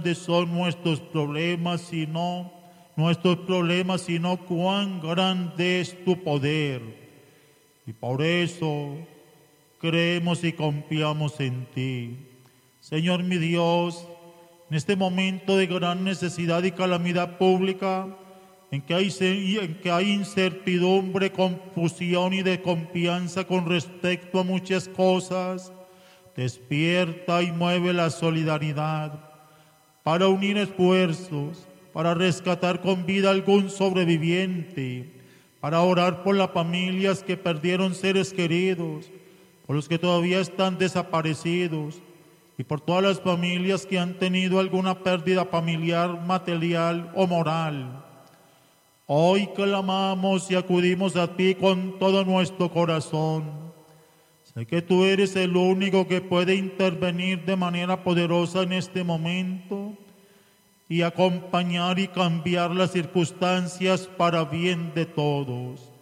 grandes son nuestros problemas, sino cuán grande es tu poder. Y por eso creemos y confiamos en ti. Señor mi Dios, en este momento de gran necesidad y calamidad pública, en que hay incertidumbre, confusión y desconfianza con respecto a muchas cosas, despierta y mueve la solidaridad para unir esfuerzos, para rescatar con vida a algún sobreviviente, para orar por las familias que perdieron seres queridos, por los que todavía están desaparecidos y por todas las familias que han tenido alguna pérdida familiar, material o moral. Hoy clamamos y acudimos a ti con todo nuestro corazón. Sé que tú eres el único que puede intervenir de manera poderosa en este momento y acompañar y cambiar las circunstancias para bien de todos.